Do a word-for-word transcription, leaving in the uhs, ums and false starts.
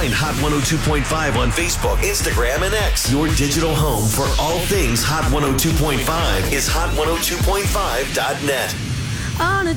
Find Hot one oh two point five on Facebook, Instagram, and X. Your digital home for all things Hot one oh two point five is hot one oh two point five dot net. On a